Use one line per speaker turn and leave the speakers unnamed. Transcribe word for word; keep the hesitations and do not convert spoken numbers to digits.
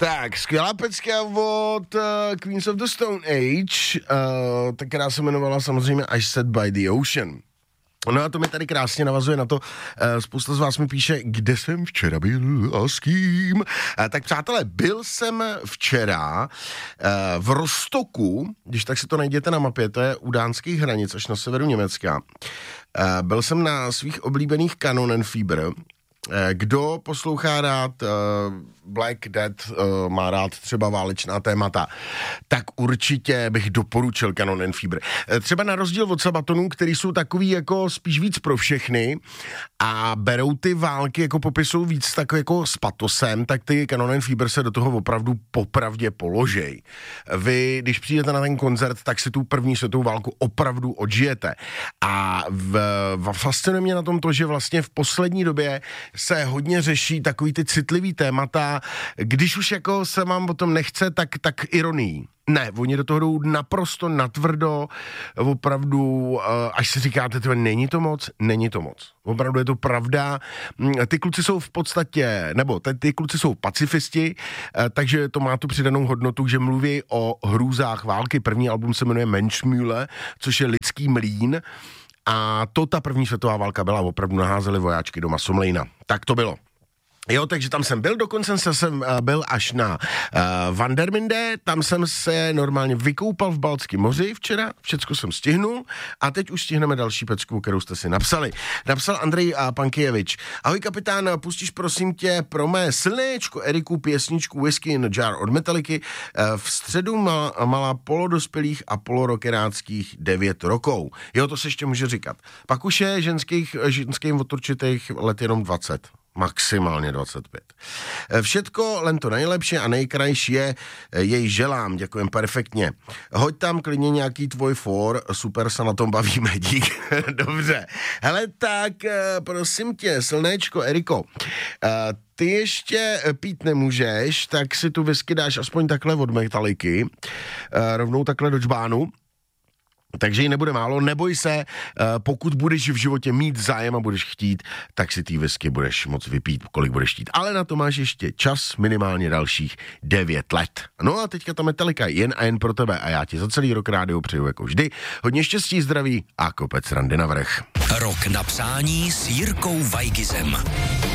Tak, skvělá pecka od uh, Queens of the Stone Age, uh, ta, která se jmenovala samozřejmě I Sat by the Ocean. No a to mi tady krásně navazuje na to, uh, spousta z vás mi píše, kde jsem včera byl a s kým. Uh, tak přátelé, byl jsem včera uh, v Rostoku, když tak si to najděte na mapě, to je u dánských hranic, až na severu Německa. Uh, byl jsem na svých oblíbených Kanonenfieber. Kdo poslouchá rád uh, Black Death, uh, má rád třeba válečná témata, tak určitě bych doporučil Kanonenfieber. Třeba na rozdíl od Sabatonů, který jsou takový jako spíš víc pro všechny a berou ty války, jako popisují víc tak jako s patosem, tak ty Kanonenfieber se do toho opravdu popravdě položej. Vy, když přijdete na ten koncert, tak si tu první světovou válku opravdu odžijete. A v, v, fascinuje mě na tom to, že vlastně v poslední době se hodně řeší takový ty citlivý témata, když už jako se vám o tom nechce, tak, tak ironii. Ne, oni do toho jdou naprosto natvrdo, opravdu, až si říkáte, tyhle, není to moc, není to moc. Opravdu je to pravda. Ty kluci jsou v podstatě, nebo ty, ty kluci jsou pacifisti, takže to má tu přidanou hodnotu, že mluví o hrůzách války. První album se jmenuje Menschmühle, což je lidský mlýn. A to ta první světová válka byla, opravdu naházeli vojáčky do Masomlejna. Tak to bylo. Jo, takže tam jsem byl, dokonce jsem uh, byl až na uh, Vanderminde, tam jsem se normálně vykoupal v Baltském moři včera, všecko jsem stihnul a teď už stihneme další pecku, kterou jste si napsali. Napsal Andrej uh, Pankijevič. Ahoj kapitán, pustíš prosím tě pro mé slnéčko Eriku pěsničku Whiskey in a Jar od Metalliky. Uh, v středu mal, malá polodospělých a polorokeráckých devět rokou. Jo, to se ještě může říkat. Pak už je ženských, ženským od určitých let jenom dvacet. Maximálně dvacet pět. Všetko len to nejlepší a nejkrajší je, jej želám, děkujem perfektně. Hoď tam klidně nějaký tvoj for, super se na tom bavíme, dík. Dobře. Hele, tak prosím tě, slnéčko, Eriko, ty ještě pít nemůžeš, tak si tu whisky dáš aspoň takhle od Metalliky, rovnou takhle do džbánu. Takže ji nebude málo, neboj se, pokud budeš v životě mít zájem a budeš chtít, tak si ty whisky budeš moc vypít, kolik budeš chtít. Ale na to máš ještě čas, minimálně dalších devět let. No a teďka ta Metallica jen a jen pro tebe a já ti za celý rok rádio přeju jako vždy. Hodně štěstí, zdraví a kopec randy na vrch.
Rok na přání s Jirkou Weigizem.